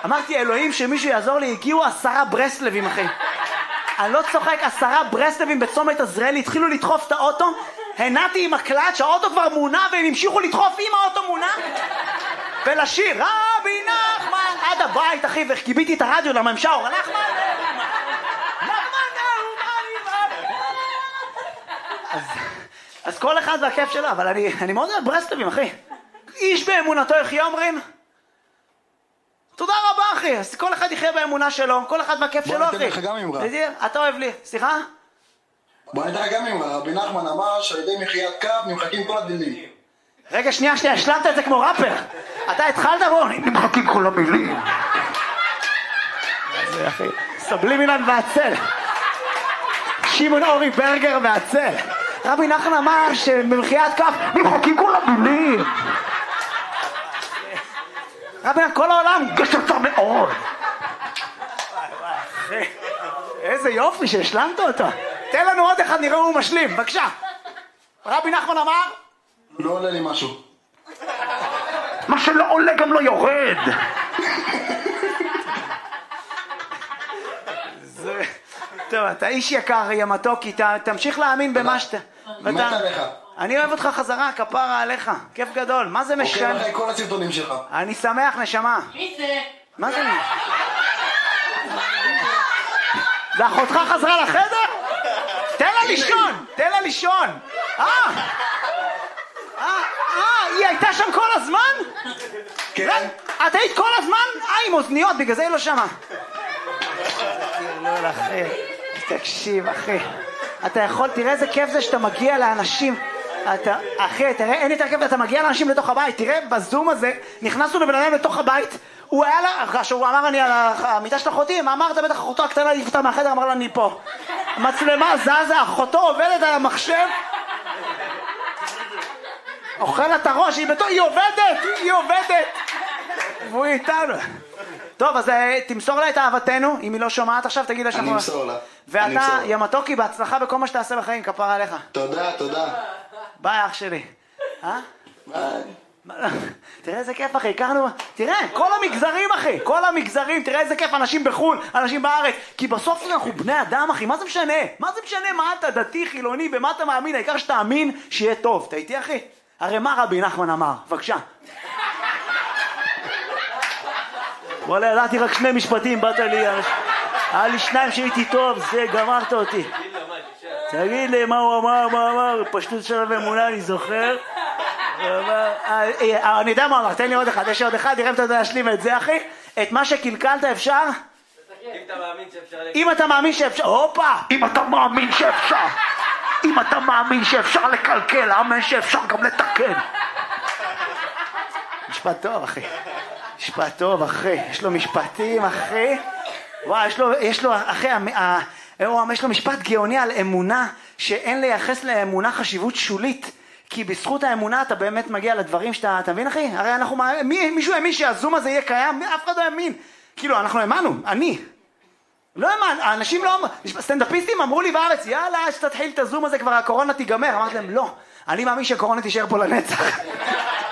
אמרתי, אלוהים שמישהו יעזור לי, הגיעו 10 ברסלבים, אחי. אני לא צוחק, 10 ברסלבים בצומת עזריאלי, התחילו לדחוף את האוטו, הנעתי עם הקלאץ', האוטו כבר מונע, והם המשיכו לדחוף עם האוטו מונע, ולשיר, רבי נחמן, עד הבית, אחי, וקיביתי את הרדיו לממשאור, נחמן, אז כל אחד והכיף שלו, אבל אני מאוד אוהב ברסלבים, אחי. איש באמונתו יחיה אומרים. תודה רבה, אחי. אז כל אחד יחיה באמונה שלו, כל אחד והכיף שלו, אחי. בוא ניתן לך גם אמרה. אתה אוהב לי, סליחה? בוא ניתן לך גם אמרה. רבי נחמן אמר שעל ידי מחיית קו נמחקים כל הדינים. רגע, שנייה, השלמת את זה כמו ראפר. אתה התחלת בו, נמחקים כל המילים. זה אחי, סבלימינן והצל. שמעון אורי ברגר והצל. רבי נחמן אמר שבמחיית כף נמחקים כל המילים. רבי נחמן, כל העולם גשת מאוד. אחי, איזה יופי שהשלמת אותו. תן לנו עוד אחד, נראה הוא משלים, בבקשה. רבי נחמן אמר? לא עולה לי משהו. מה שלא עולה גם לא יורד. טוב, אתה איש יקר, ימתוקי, תמשיך להאמין במה שאתה... מת עליך. אני אוהב אותך חזרה, כפרה עליך, כיף גדול, מה זה משנה? עוקב אחרי כל הסרטונים שלך. אני שמח, נשמה. מי זה? מה זה? זה אחותך חזרה לחדר? תן לה לישון, תן לה לישון. היא הייתה שם כל הזמן? כן. את היית כל הזמן? עם אוזניות, בגלל זה היא לא שמה. לא אחי, תקשיב אחי, אתה יכול, תראה איזה כיף זה שאתה מגיע לאנשים, אחי, תראה, אין יותר כיף, אתה מגיע לאנשים לתוך הבית, תראה בזום הזה, נכנסנו לבן אדם לתוך הבית, הוא היה לה, שהוא אמר אני על המיטה של אחותי, מה אמרת? בטח אחותו הקטנה לפתה מהחדר, אמר לה אני פה, מצלמה זזה, אחותו עובדת על המחשב, אוכל את הראש, היא עובדת, והוא איתנו. טוב, אז תמסור לה את אהבתנו, אם היא לא שומעת עכשיו, תגיד לה שאנחנו... אני אמסור לה. ואתה, ימתוקי, בהצלחה בכל מה שתעשה בחיים, כפרה עליך. תודה. ביי, אח שלי. ביי. תראה איזה כיף, אחי, הכרנו... תראה, כל המגזרים, אחי, כל המגזרים, תראה איזה כיף, אנשים בחו"ל, אנשים בארץ, כי בסוף אנחנו בני אדם, אחי, מה זה משנה? מה אתה דתי, חילוני, במה אתה מאמין? העיקר שתאמין שיהיה טוב. אתה איתי, אחי? הרי מה רבי נחמן אמר? בבקשה. וואלה, ידעתי רק 2 משפטים, באת לי, היה לי 2 שהייתי טוב, זה גמרת אותי. תגיד לי מה הוא אמר, פשטות של אמונה, אני זוכר. אני יודע מה אמר, תן לי עוד אחד, יש עוד אחד, נראה אם אתה יודע להשלים את זה, אחי. את מה שקלקלת אפשר? אם אתה מאמין שאפשר, הופה! אם אתה מאמין שאפשר לקלקל, אמן שאפשר גם לתקן. משפט טוב, אחי. משפט טוב, אחי. יש לו משפטים, אחי. וואי, יש לו, אחי, יש לו משפט גאוני על אמונה, שאין לייחס לאמונה חשיבות שולית. כי בזכות האמונה אתה באמת מגיע לדברים שאתה, אתה מבין, אחי? הרי אנחנו, מישהו האמין שהזום הזה יהיה קיים? אף אחד לא האמין. כאילו, אנחנו האמנו, אני. לא האמן, האנשים לא, סטנדאפיסטים אמרו לי בארץ, יאללה, שתתחיל את הזום הזה, כבר הקורונה תיגמר. אמרתי להם, לא, אני מאמין שהקורונה תישאר פה לנצח.